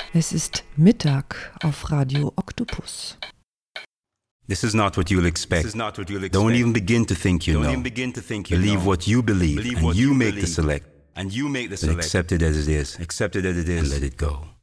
Es ist Mittag auf Radio Oktopus. This is not what you'll expect. Don't even begin to think you know. Believe what you believe, and you make the select. But accept it as it is, and let it go.